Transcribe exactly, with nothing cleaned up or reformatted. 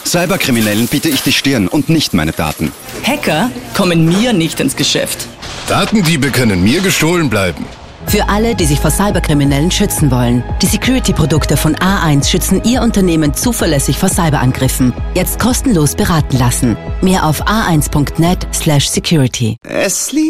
Cyberkriminellen biete ich die Stirn und nicht meine Daten. Hacker kommen mir nicht ins Geschäft. Datendiebe können mir gestohlen bleiben. Für alle, die sich vor Cyberkriminellen schützen wollen. Die Security-Produkte von A eins schützen Ihr Unternehmen zuverlässig vor Cyberangriffen. Jetzt kostenlos beraten lassen. Mehr auf a eins punkt net slash security. Esli?